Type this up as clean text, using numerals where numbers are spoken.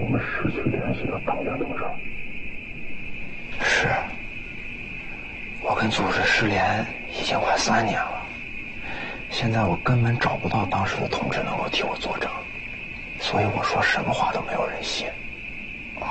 我们失去联系的党员同志。 是，我跟组织失联已经快3年了，现在我根本找不到当时的同志能够替我作证，所以我说什么话都没有人信。